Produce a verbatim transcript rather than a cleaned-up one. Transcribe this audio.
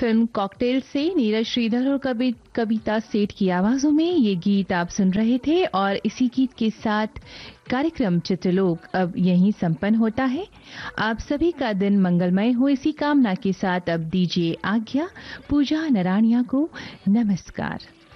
Film cocktail से नीरज श्रीधर और कवि कविता सेठ की आवाजों में ये गीत आप सुन रहे थे और इसी गीत के साथ कार्यक्रम चित्रलोक अब यहीं संपन्न होता है। आप सभी का दिन मंगलमय हो इसी कामना के साथ अब दीजिए आज्ञा। पूजा नराणिया को नमस्कार।